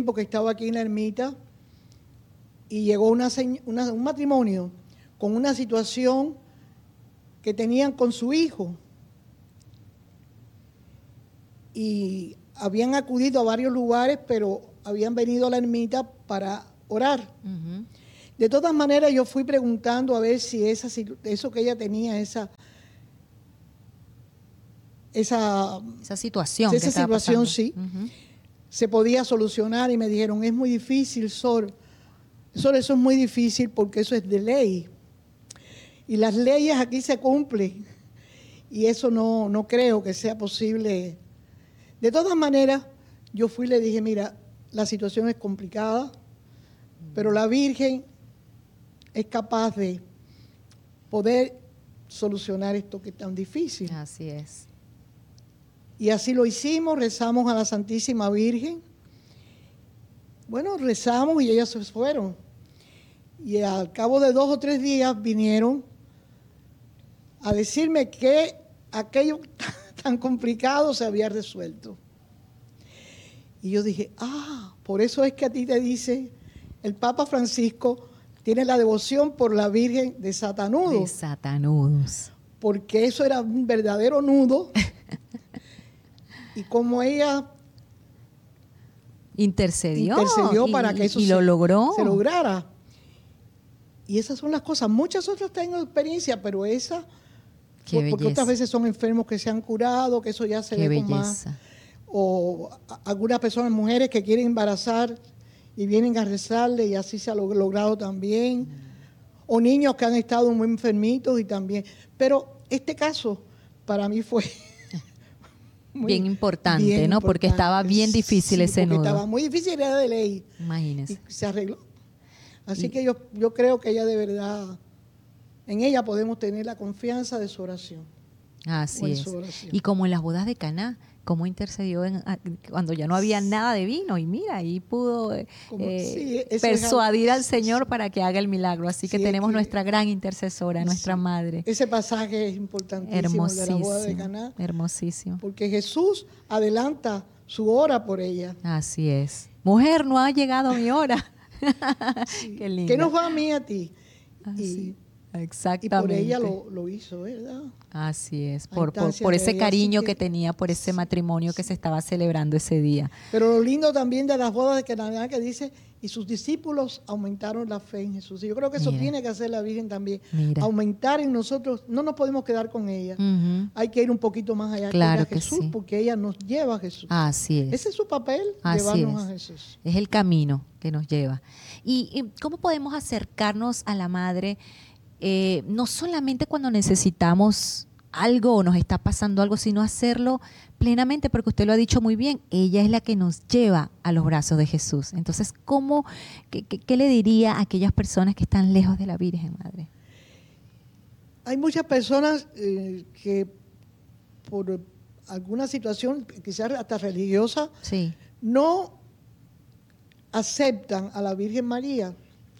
tiempo que estaba aquí en la ermita y llegó un matrimonio con una situación que tenían con su hijo y habían acudido a varios lugares, pero habían venido a la ermita para orar. Ujú. De todas maneras, yo fui preguntando a ver si eso que ella tenía, esa situación que estaba situación, pasando. sí, Ujú. se podía solucionar, y me dijeron, es muy difícil, Sor, eso es muy difícil porque eso es de ley. Y las leyes aquí se cumplen. Y eso no creo que sea posible. De todas maneras, yo fui y le dije, mira, la situación es complicada, pero la Virgen es capaz de poder solucionar esto que es tan difícil. Así es. Y así lo hicimos, rezamos a la Santísima Virgen. Bueno, rezamos y ellas se fueron. Y al cabo de 2 o 3 días vinieron a decirme que aquello tan complicado se había resuelto. Y yo dije, por eso es que a ti te dice el Papa Francisco, tiene la devoción por la Virgen de Satanudos. De Satanudos. Porque eso era un verdadero nudo. Y como ella intercedió para que eso lo logró. Se lograra. Y esas son las cosas. Muchas otras tengo experiencia, pero esa, porque otras veces son enfermos que se han curado, que eso ya se ve con más. O algunas personas, mujeres que quieren embarazar y vienen a rezarle y así se ha logrado también. O niños que han estado muy enfermitos y también. Pero este caso para mí fue bien importante, ¿no? Porque estaba bien difícil ese nudo. Estaba muy difícil, era de ley. Imagínese. Y se arregló. Así que yo creo que ella de verdad, en ella podemos tener la confianza de su oración. Así es. Y como en las bodas de Caná, cómo intercedió cuando ya no había nada de vino, y mira, ahí pudo persuadir al Señor para que haga el milagro. Así que tenemos nuestra gran intercesora, nuestra madre. Ese pasaje es importantísimo, de la boda de Caná. Hermosísimo. Porque Jesús adelanta su hora por ella. Así es. Mujer, no ha llegado mi hora. Qué lindo. ¿Qué nos va a mí a ti? Exactamente. Y por ella lo hizo, ¿verdad? Así es, por ese cariño que tenía por ese matrimonio que se estaba celebrando ese día. Pero lo lindo también de las bodas de Caná, que dice, y sus discípulos aumentaron la fe en Jesús. Y yo creo que eso tiene que hacer la Virgen también. Aumentar en nosotros, no nos podemos quedar con ella. Hay que ir un poquito más allá claro que Jesús, porque ella nos lleva a Jesús. Así es. Ese es su papel, llevarnos a Jesús. Es el camino que nos lleva. ¿Y cómo podemos acercarnos a la Madre? No solamente cuando necesitamos algo o nos está pasando algo, sino hacerlo plenamente, porque usted lo ha dicho muy bien, ella es la que nos lleva a los brazos de Jesús. Entonces, ¿qué le diría a aquellas personas que están lejos de la Virgen Madre? Hay muchas personas que por alguna situación, quizás hasta religiosa, no aceptan a la Virgen María.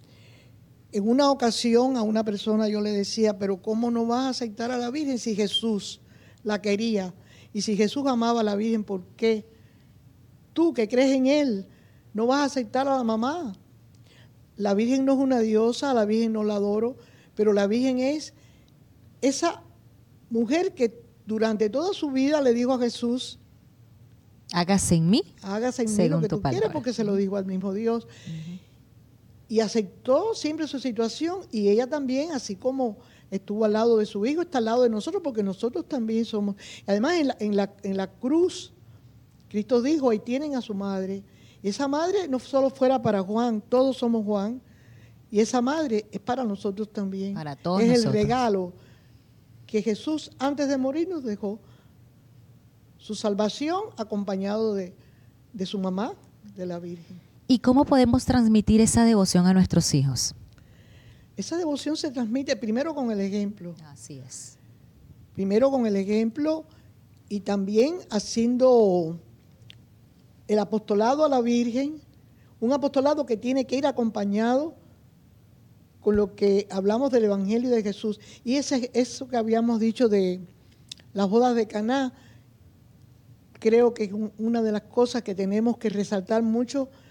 En una ocasión a una persona yo le decía, pero ¿cómo no vas a aceptar a la Virgen si Jesús la quería? Y si Jesús amaba a la Virgen, ¿por qué tú que crees en Él no vas a aceptar a la mamá? La Virgen no es una diosa, a la Virgen no la adoro, pero la Virgen es esa mujer que durante toda su vida le dijo a Jesús, hágase en mí lo que tú quieras, porque se lo dijo al mismo Dios. Y aceptó siempre su situación, y ella también, así como estuvo al lado de su hijo, está al lado de nosotros, porque nosotros también somos. Además, en la cruz, Cristo dijo, ahí tienen a su madre. Y esa madre no solo fuera para Juan, todos somos Juan, y esa madre es para nosotros también. Para todos nosotros. Es el regalo que Jesús, antes de morir, nos dejó. Su salvación acompañado de su mamá, de la Virgen. ¿Y cómo podemos transmitir esa devoción a nuestros hijos? Esa devoción se transmite primero con el ejemplo. Así es. Primero con el ejemplo, y también haciendo el apostolado a la Virgen, un apostolado que tiene que ir acompañado con lo que hablamos del Evangelio de Jesús. Y eso que habíamos dicho de las bodas de Caná, creo que es una de las cosas que tenemos que resaltar mucho